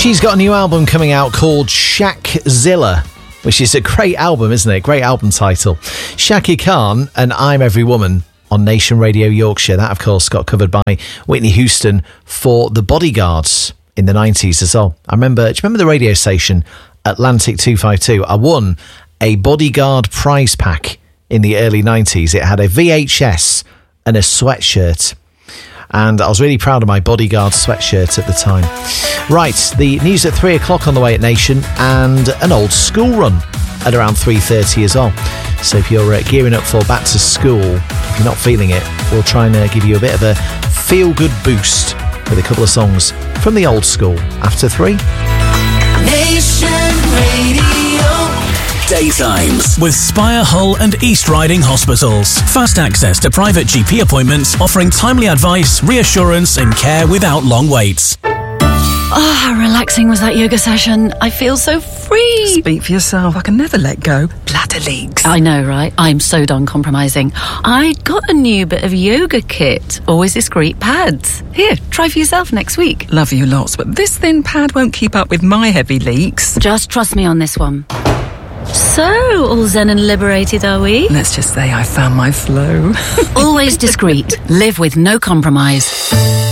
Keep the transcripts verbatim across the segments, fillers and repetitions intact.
She's got a new album coming out called Shaqzilla, which is a great album, isn't it? Great album title. Shaki Khan and I'm Every Woman on Nation Radio Yorkshire. That, of course, got covered by Whitney Houston for The Bodyguards in the nineties as well. I remember, do you remember the radio station Atlantic two fifty-two? I won a Bodyguard prize pack in the early nineties. It had a V H S and a sweatshirt. And I was really proud of my Bodyguard sweatshirt at the time. Right, the news at three o'clock on the way at Nation, and an old school run at around three thirty as well. So if you're uh, gearing up for back to school, if you're not feeling it, we'll try and uh, give you a bit of a feel-good boost with a couple of songs from the old school after three. Nation Radio. Daytimes with Spire, Hull and East Riding Hospitals. Fast access to private G P appointments, offering timely advice, reassurance and care without long waits. Oh, how relaxing was that yoga session. I feel so free. Speak for yourself. I can never let go. Bladder leaks. I know, right? I'm so done compromising. I got a new bit of yoga kit. Always discreet pads. Here, try for yourself next week. Love you lots, but this thin pad won't keep up with my heavy leaks. Just trust me on this one. So, all zen and liberated, are we? Let's just say I found my flow. Always discreet. Live with no compromise.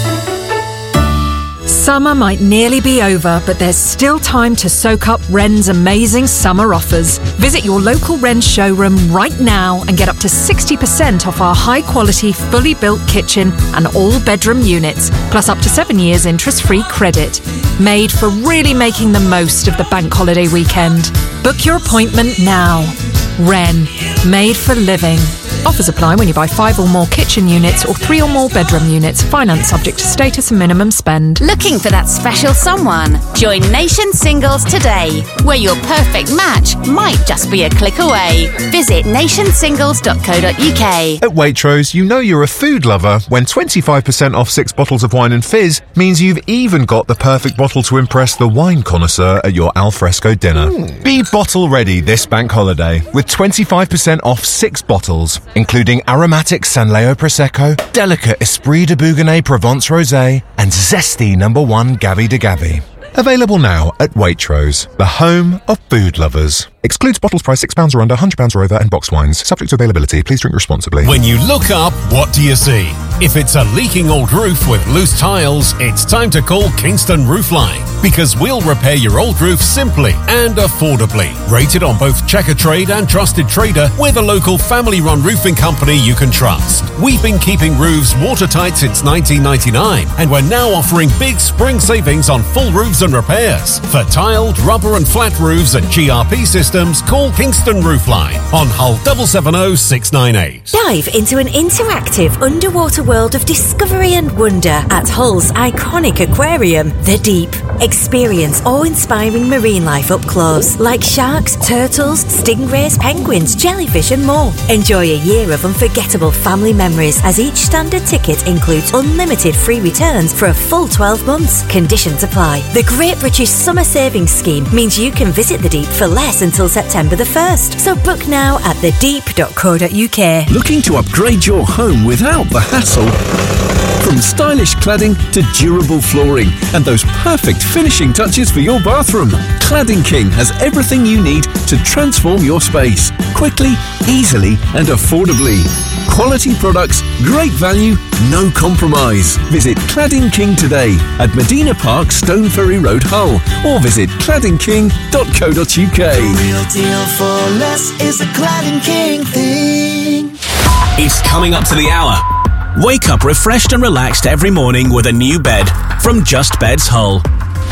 Summer might nearly be over, but there's still time to soak up Wren's amazing summer offers. Visit your local Wren showroom right now and get up to sixty percent off our high-quality, fully built kitchen and all-bedroom units, plus up to seven years interest-free credit. Made for really making the most of the bank holiday weekend. Book your appointment now. Wren, made for living. Offers apply when you buy five or more kitchen units or three or more bedroom units. Finance subject to status and minimum spend. Looking for that special someone? Join Nation Singles today, where your perfect match might just be a click away. Visit nation singles dot co dot uk. At Waitrose, you know you're a food lover when twenty-five percent off six bottles of wine and fizz means you've even got the perfect bottle to impress the wine connoisseur at your alfresco dinner. Mm. Be bottle ready this bank holiday with twenty-five percent off six bottles, including aromatic Sanleo Prosecco, delicate Esprit de Bougonnet Provence Rosé, and zesty number one Gavi de Gavi. Available now at Waitrose, the home of food lovers. Excludes bottles priced six pounds or under, one hundred pounds or over, and box wines. Subject to availability. Please drink responsibly. When you look up, what do you see? If it's a leaking old roof with loose tiles, it's time to call Kingston Roofline, because we'll repair your old roof simply and affordably. Rated on both Checker Trade and Trusted Trader, we're the local family-run roofing company you can trust. We've been keeping roofs watertight since nineteen ninety-nine, and we're now offering big spring savings on full roofs and repairs. For tiled, rubber and flat roofs and G R P systems, call Kingston Roofline on Hull seven seven zero six nine eight. Dive into an interactive underwater world of discovery and wonder at Hull's iconic aquarium, The Deep. Experience awe-inspiring marine life up close, like sharks, turtles, stingrays, penguins, jellyfish and more. Enjoy a year of unforgettable family memories, as each standard ticket includes unlimited free returns for a full twelve months. Conditions apply. The Great British Summer Savings Scheme means you can visit The Deep for less until September the first. So book now at the deep dot co dot uk. Looking to upgrade your home without the hassle? From stylish cladding to durable flooring and those perfect finishing touches for your bathroom, Cladding King has everything you need to transform your space quickly, easily and affordably. Quality products, great value, no compromise. Visit Cladding King today at Medina Park, Stoneferry Road, Hull, or visit cladding king dot co dot uk. The real deal for less is a Cladding King thing. It's coming up to the hour. Wake up refreshed and relaxed every morning with a new bed from Just Beds Hull.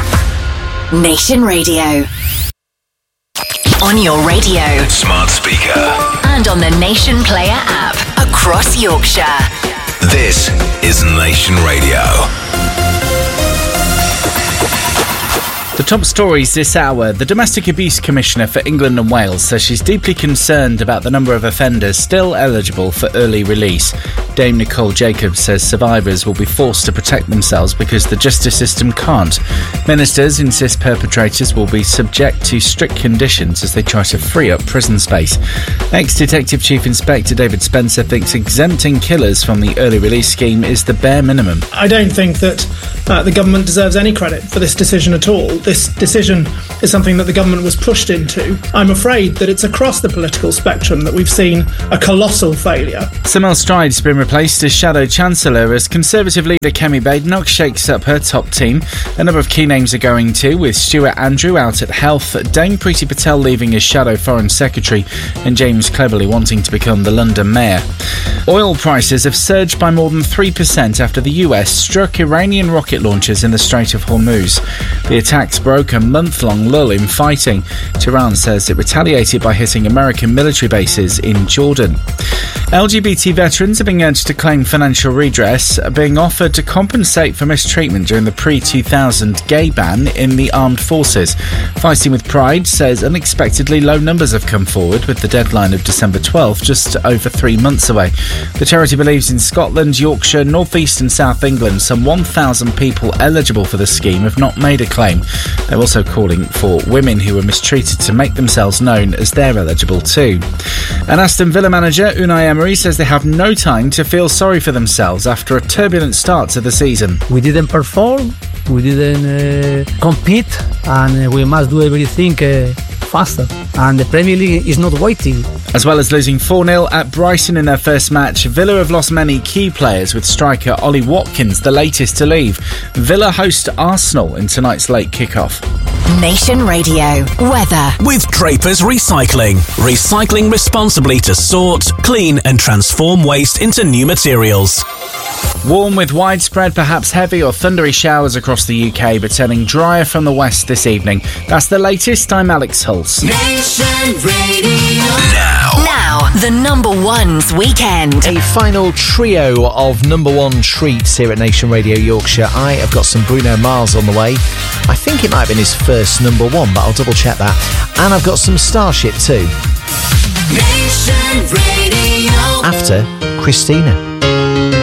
Nation Radio. On your radio, smart speaker, and on the Nation Player app across Yorkshire. This is Nation Radio. The top stories this hour. The Domestic Abuse Commissioner for England and Wales says she's deeply concerned about the number of offenders still eligible for early release. Dame Nicole Jacobs says survivors will be forced to protect themselves because the justice system can't. Ministers insist perpetrators will be subject to strict conditions as they try to free up prison space. Ex-Detective Chief Inspector David Spencer thinks exempting killers from the early release scheme is the bare minimum. I don't think that uh, the government deserves any credit for this decision at all. this decision is something that the government was pushed into. I'm afraid that it's across the political spectrum that we've seen a colossal failure. Samel Stride's been replaced as Shadow Chancellor as Conservative leader Kemi Badenoch shakes up her top team. A number of key names are going too, with Stuart Andrew out at health, Dame Priti Patel leaving as Shadow Foreign Secretary, and James Cleverly wanting to become the London Mayor. Oil prices have surged by more than three percent after the U S struck Iranian rocket launchers in the Strait of Hormuz. The attacks broke a month-long lull in fighting. Tehran says it retaliated by hitting American military bases in Jordan. L G B T veterans are being urged to claim financial redress, being offered to compensate for mistreatment during the pre two thousand gay ban in the armed forces. Fighting with Pride says unexpectedly low numbers have come forward, with the deadline of December twelfth just over three months away. The charity believes in Scotland, Yorkshire, North East and South England, some one thousand people eligible for the scheme have not made a claim. They're also calling for women who were mistreated to make themselves known as they're eligible too. And Aston Villa manager Unai Emery says they have no time to feel sorry for themselves after a turbulent start to the season. We didn't perform, we didn't uh, compete, and we must do everything uh, faster. And the Premier League is not waiting. As well as losing four nil at Brighton in their first match, Villa have lost many key players, with striker Ollie Watkins the latest to leave. Villa host Arsenal in tonight's late kick-off. Nation Radio weather with Draper's Recycling. Recycling responsibly to sort, clean and transform waste into new materials. Warm with widespread, perhaps heavy or thundery showers across the U K, but turning drier from the west this evening. That's the latest. I'm Alex Hulse. Nation Radio. Now. Now, the number one's weekend. A final trio of number one treats here at Nation Radio Yorkshire. I have got some Bruno Mars on the way. I think it might have been his first number one, but I'll double check that. And I've got some Starship too. Nation Radio. After Christina.